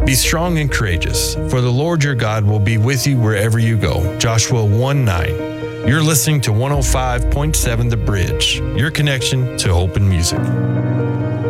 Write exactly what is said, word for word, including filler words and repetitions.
Be strong and courageous, for the Lord your God will be with you wherever you go. Joshua one nine. You're listening to one oh five point seven The Bridge, your connection to hope and music.